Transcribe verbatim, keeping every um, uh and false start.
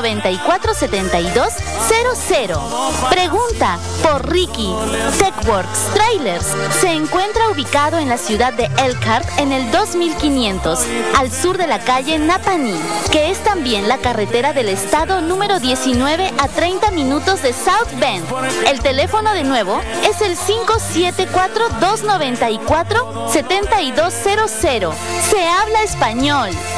nueve cuatro siete dos cero cero. Pregunta por Ricky. TechWorks Trailers se encuentra ubicado en la ciudad de Elkhart en el dos mil quinientos, al sur de la calle Napanee, que es también la carretera del estado número diecinueve a treinta minutos de South Bend. El teléfono de nuevo es el cinco siete cuatro, dos nueve cuatro, siete dos cero cero. Se habla español.